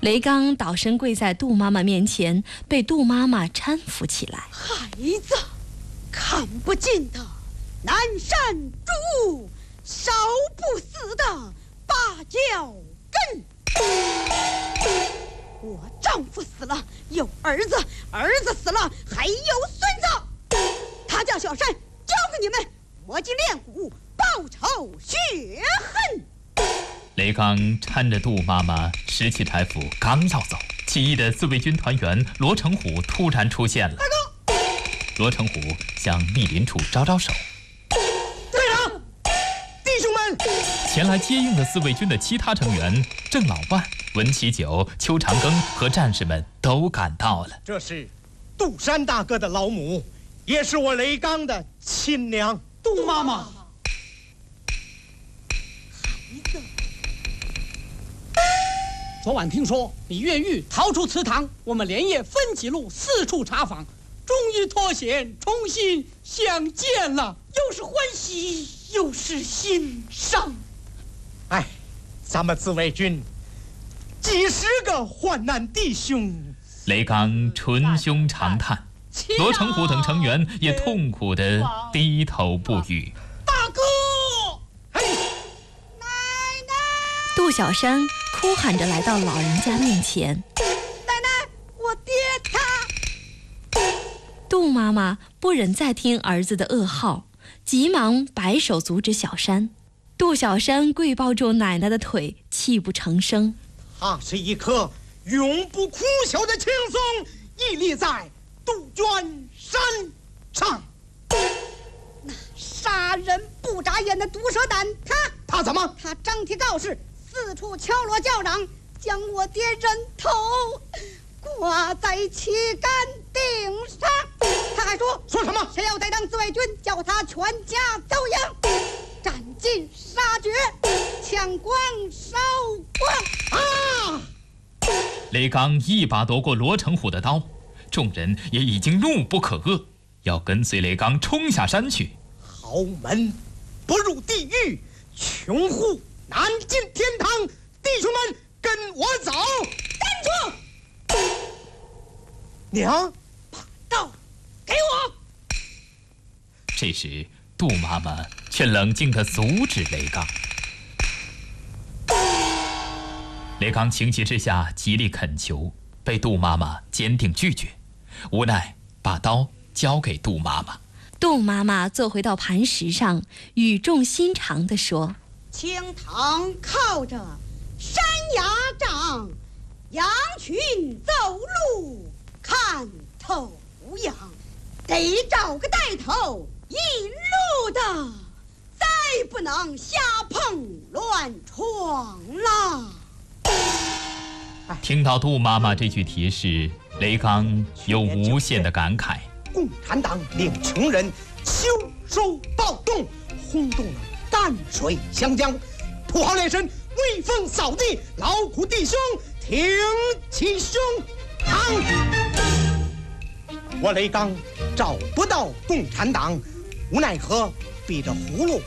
雷刚倒身跪在杜妈妈面前，被杜妈妈搀扶起来。 孩子，看不尽的南山竹，烧不死的芭蕉根。我丈夫死了有儿子，儿子死了还有孙子。他叫小山，交给你们，磨金炼骨，报仇雪恨。 雷刚搀着杜妈妈拾起柴斧，刚要走，起义的自卫军团员罗成虎突然出现了。 大哥， 罗成虎向密林处招招手。 队长，弟兄们！ 前来接应的自卫军的其他成员郑老万、文启九、邱长庚和战士们都赶到了。 这是杜山大哥的老母，也是我雷刚的亲娘杜妈妈。 昨晚听说你越狱逃出祠堂，我们连夜分几路四处查访，终于脱险，重新相见了，又是欢喜又是心伤。 哎，咱们自卫军几十个患难弟兄。 雷刚捶胸长叹，罗成虎等成员也痛苦地低头不语。 大哥， 杜小山哭喊着来到老人家面前。 奶奶，我爹他。 杜妈妈不忍再听儿子的噩耗，急忙摆手阻止小山。杜小山跪抱住奶奶的腿，泣不成声。 他是一颗永不枯朽的青松，屹立在杜鹃山上。 那杀人不眨眼的毒蛇胆， 他怎么？ 他张贴告示，四处敲锣叫嚷，将我爹人头挂在旗杆顶上。他还说什么？ 谁要再当自卫军，叫他全家遭殃，斩尽杀绝，抢光烧光啊！ 雷刚一把夺过罗成虎的刀，众人也已经怒不可遏，要跟随雷刚冲下山去。 豪门不入地狱，穷户难进天堂。弟兄们，跟我走！ 站住！ 娘， 把刀给我！ 这时，杜妈妈却冷静地阻止雷刚。雷刚情急之下极力恳求，被杜妈妈坚定拒绝，无奈把刀交给杜妈妈。 杜妈妈坐回到磐石上，语重心长地说： 青塘靠着山崖长，羊群走路看头羊，得找个带头一路的，再不能瞎碰乱闯了。 听到杜妈妈这句提示，雷刚有无限的感慨。 共产党令穷人秋收暴动，轰动了淡水湘江，土豪劣绅威风扫地，劳苦弟兄挺起胸膛。我雷刚找不到共产党，无奈何，逼着葫芦